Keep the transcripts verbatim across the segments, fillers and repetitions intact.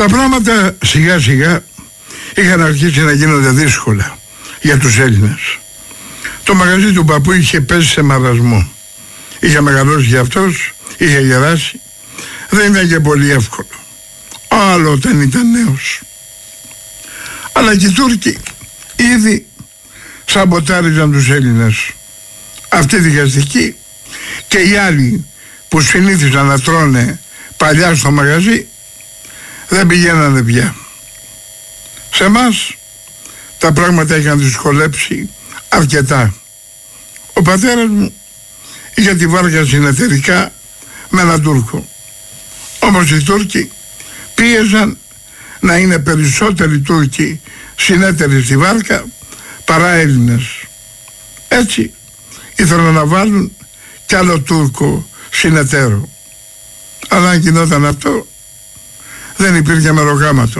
πράγματα σιγά σιγά είχαν αρχίσει να γίνονται δύσκολα για τους Έλληνες. Το μαγαζί του παππού είχε πέσει σε μαρασμό. Είχε μεγαλώσει κι αυτός, είχε γεράσει. Δεν ήταν και πολύ εύκολο. Άλλο όταν ήταν νέος. Αλλά και οι Τούρκοι ήδη σαμποτάριζαν τους Έλληνες. Αυτοί οι δικαστικοί και οι άλλοι που συνήθιζαν να τρώνε παλιά στο μαγαζί δεν πηγαίνανε πια. Σε εμάς τα πράγματα είχαν δυσκολέψει αρκετά. Ο πατέρας μου είχε τη βάρκα συνεταιρικά με έναν Τούρκο. Όμως οι Τούρκοι πίεζαν να είναι περισσότεροι Τούρκοι συνέτεροι στη βάρκα παρά Έλληνες. Έτσι ήθελαν να βάλουν κι άλλο Τούρκο συνεταίρο. Αλλά αν γινόταν αυτό δεν υπήρχε μερογάματο.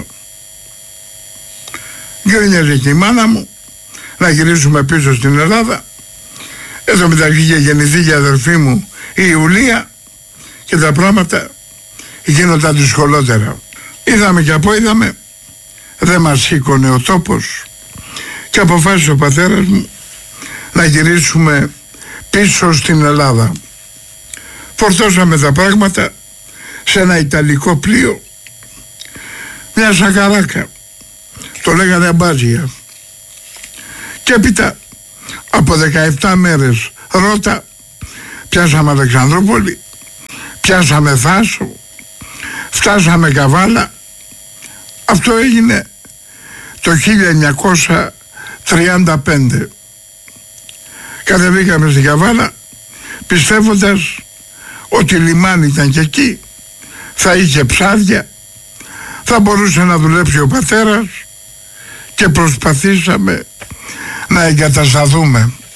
Γκρίνιαζε και η μάνα μου να γυρίσουμε πίσω στην Ελλάδα. Εδώ μεταξύ είχε γεννηθεί και η αδερφή μου η Ιουλία και τα πράγματα γίνονταν δυσκολότερα. Είδαμε και από είδαμε, δεν μας σήκωνε ο τόπος και αποφάσισε ο πατέρας μου να γυρίσουμε πίσω στην Ελλάδα. Φορτώσαμε τα πράγματα σε ένα ιταλικό πλοίο, μια σακαράκα, το λέγανε Αμπάζια, και έπειτα από δεκαεπτά μέρες ρότα πιάσαμε Αλεξανδρούπολη, πιάσαμε Θάσο, φτάσαμε Καβάλα. Αυτό έγινε το χίλια εννιακόσια τριάντα πέντε. Κατεβήκαμε στην Καβάλα πιστεύοντας ότι λιμάνι ήταν και εκεί, θα είχε ψάρια, θα μπορούσε να δουλέψει ο πατέρας και προσπαθήσαμε να εγκατασταθούμε.